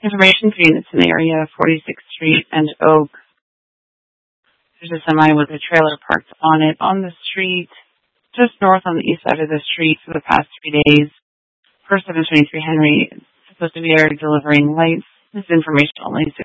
Information for units in the area, 46th Street and Oak. There's a semi with a trailer parked on it on the street, just north on the east side of the street for the past 3 days. Per 723 Henry is supposed to be there delivering lights. This information only